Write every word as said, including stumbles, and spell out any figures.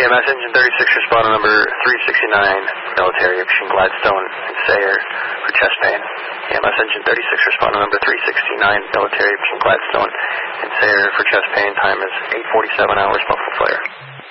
E M S Engine thirty-six, responder number three sixty-nine, military, approaching Gladstone and Sayre for chest pain. E M S Engine thirty-six, responder number three sixty-nine, military, approaching Gladstone and Sayre for chest pain. Time is eight forty-seven hours, muffled flare.